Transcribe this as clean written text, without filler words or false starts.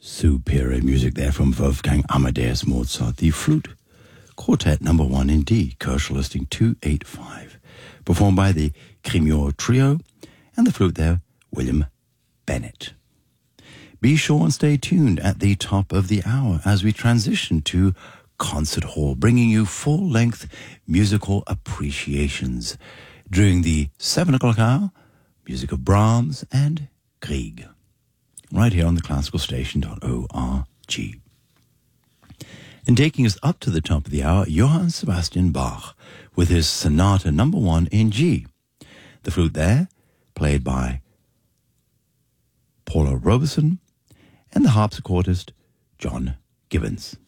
Superior music there from Wolfgang Amadeus Mozart. The Flute Quartet number 1 in D, Koelsch listing 285. Performed by the Cremior Trio and the flute there, William Bennett. Be sure and stay tuned at the top of the hour as we transition to Concert Hall, bringing you full-length musical appreciations. During the 7 o'clock hour, music of Brahms and Grieg. Right here on the classicalstation.org. And taking us up to the top of the hour, Johann Sebastian Bach with his Sonata number 1 in G. The flute there, played by Paula Robeson, and the harpsichordist John Gibbons.